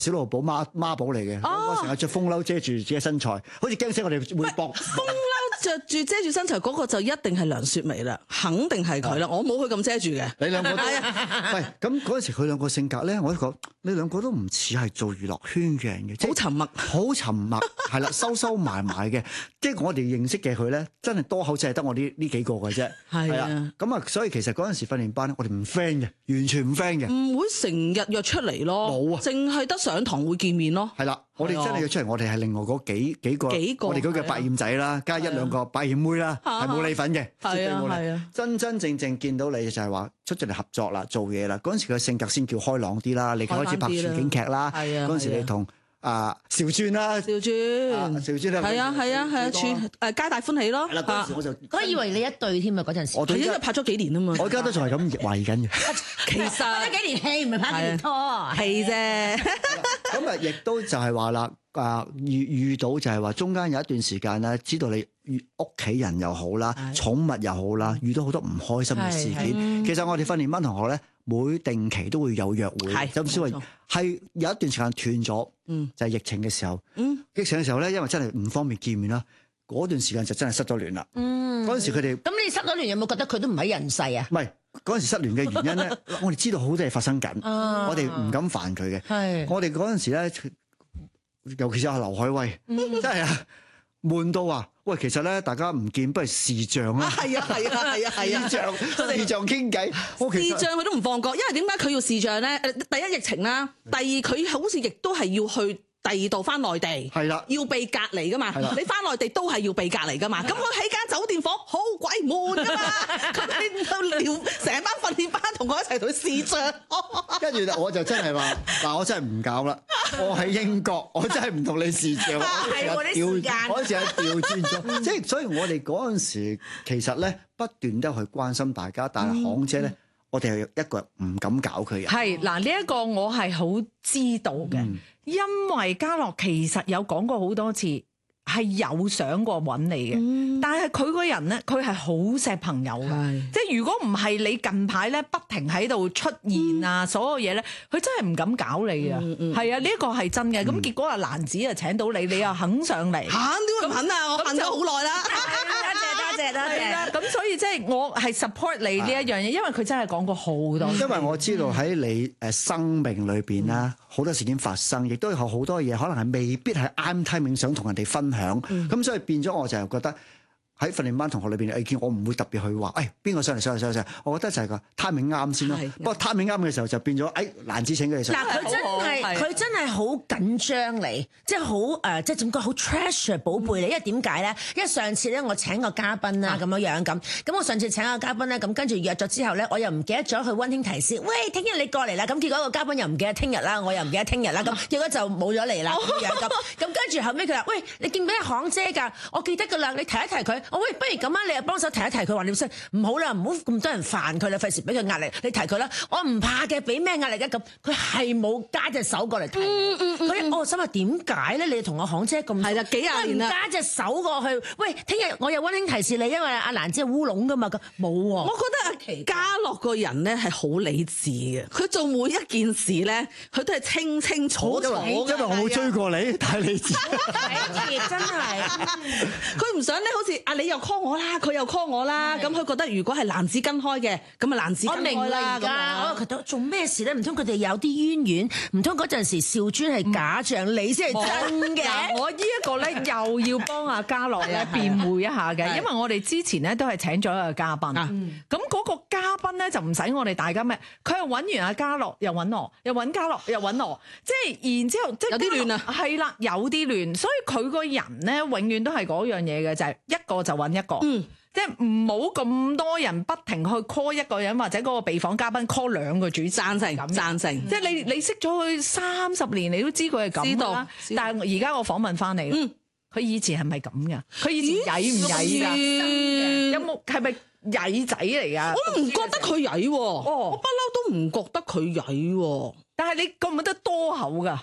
小露寶孖寶嚟嘅，我成日着風褸遮住自己身材，好似驚死我哋會搏。 着住遮住身材嗰個就一定係梁雪薇啦，肯定係佢啦，我冇佢咁遮住嘅。 你兩個都喂咁嗰陣時，佢兩個性格咧，我都覺你兩個都唔似係做娛樂圈嘅人嘅， 好沉默， 好沉默，係啦，收埋嘅。即係我哋認識嘅佢咧，真係多口只係得我呢幾個嘅啫。係啊，咁啊，所以其實嗰陣時訓練班咧，我哋唔 friend 嘅，完全唔 friend 嘅， 唔會成日約出嚟咯， 冇啊， 淨係得上堂會見面咯。 係啦，我哋真係約出嚟，我哋係另外嗰幾個，我哋嗰個百厭仔啦，加一兩個百厭妹啦，係冇你份嘅，絕對冇你。真正見到你就係話出咗嚟合作啦，做嘢啦。嗰陣時佢性格先叫開朗啲啦，你開始拍處境劇啦。嗰陣時你同邵尊啦，邵尊係啊，皆大歡喜咯。 係啦，嗰陣時我就我以為你一對添啊，嗰陣時。 我因為拍咗幾年啊嘛。 我而家都仲係咁懷疑緊嘅。 其實拍咗幾年戲，唔係拍幾年拖戲啫。 咁啊，亦都就係話啦，遇到就係話中間有一段時間咧，知道你屋企人又好啦，寵物又好啦，遇到好多唔開心嘅事件。其實我哋訓練班同學咧，每定期都會有約會，甚至乎係有一段時間斷咗，就係疫情嘅時候。疫情嘅時候咧，因為真係唔方便見面啦，嗰段時間就真係失咗聯啦。嗰陣時佢哋咁你失咗聯有冇覺得佢都唔喺人世啊？ 唔係嗰陣時失聯嘅原因咧，我哋知道好多嘢發生緊，我哋唔敢煩佢嘅。我哋嗰陣時咧，尤其是阿劉愷威，真係啊悶到話，喂，其實咧大家唔見不如視像啦。係啊，視像傾偈。 視像佢都唔放過，因為點解佢要視像咧？第一疫情啦，第二佢好似亦都係要去第二度翻內地，係啦，要被隔離噶嘛。你翻內地都係要被隔離噶嘛。咁佢喺間酒店房好鬼悶噶嘛。咁你就撩成班訓練班同我一齊去視像。 跟住我就真係話嗱，我真係唔搞啦。我喺英國，我真係唔同你視像。 係我啲時間， 嗰陣時係調轉咗。即係所以我哋嗰陣時其實咧不斷都去關心大家，但係行姐咧，我哋係一個唔敢搞佢嘅。 係嗱，呢一個我係好知道嘅。因為嘉樂其實有講過好多次，係有想過揾你嘅，但係佢個人咧，佢係好錫朋友嘅，即係如果唔係你近排咧不停喺度出現啊，所有嘢咧，佢真係唔敢搞你啊，係啊，呢一個係真嘅。咁結果阿蘭子啊請到你，你又肯上嚟， 肯點會唔肯啊？我肯咗好耐啦。 多謝。 咁所以即係我係 support 你呢一樣嘢，因為佢真係講過好多。 因為我知道喺你生命裏邊啦，好多事件發生，亦都有好多嘢可能係未必係啱 timing 想同人哋分享。咁所以變咗我就係覺得喺訓練班同學裏邊，你見我唔會特別去話，邊個上嚟。我覺得就係個 timing 啱先咯。不過 timing 啱嘅時候就變咗，蘭子請佢哋上。 嗱，佢真係好緊張你，即係好即係點講好 treasure 寶貝你。因為點解咧？因為上次咧我請個嘉賓啦咁樣咁我上次請個嘉賓咧，咁跟住約咗之後咧，我又唔記得咗去溫馨提示，喂，聽日你過嚟啦。咁結果個嘉賓又唔記得聽日啦，我又唔記得聽日啦。咁結果就冇咗嚟啦咁。咁跟住後尾佢話，喂，你記唔記得行姐㗎？我記得㗎啦，你提一提佢。我喂，不如咁啊，你又幫手提一提佢話你識唔好啦，唔好咁多人煩佢啦，費事俾佢壓力。你提佢啦，我唔怕嘅，俾咩壓力嘅咁？佢係冇加隻手過嚟提。我心話點解咧？你同我行姐咁係啦，幾廿年啦，加隻手過去。喂，聽日我有溫馨提示你，因為阿蘭姐係烏龍㗎嘛。冇喎。 我覺得阿嘉樂個人咧係好理智嘅，佢做每一件事咧，佢都係清清楚楚。 因為我冇追過你，太理智。 真係， 佢唔想咧，好似你又 call 我啦，佢又 call 我啦，咁佢覺得如果係蘭子跟開嘅，咁啊蘭子跟開啦。 我覺得做咩事咧？唔通佢哋有啲淵源？唔通嗰陣時邵尊係假象，你先係真嘅？ 我呢一個咧又要幫阿嘉樂咧辯護一下嘅，因為我哋之前咧都係請咗一個嘉賓，咁嗰個嘉賓咧就唔使我哋大家咩，佢又揾完阿嘉樂，又揾我，又揾嘉樂，又揾我，即係然之後即係有啲亂啊， 係啦，有啲亂，所以佢個人咧永遠都係嗰樣嘢嘅，就係一個就揾一個，即係唔好咁多人不停去 call 一個人，或者嗰個被訪嘉賓 call 兩個主持，贊成，即係你識咗佢30年，你都知佢係咁啦。但係而家我訪問翻你，佢以前係咪咁噶？佢以前曳唔曳噶？有冇係咪曳仔嚟噶？ 我唔覺得佢曳喎，我不嬲都唔覺得佢曳喎。 但係你覺唔覺得多口噶？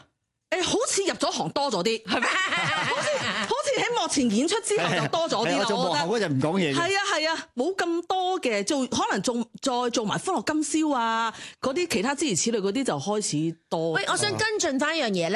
好似入咗行多咗啲，係咪？好似喺幕前演出之後就多咗啲啦。 做幕後嗰陣唔講嘢。 係啊，冇咁多嘅，可能再做埋歡樂今宵啊，嗰啲其他諸如此類嗰啲就開始多。 喂，我想跟進翻一樣嘢咧。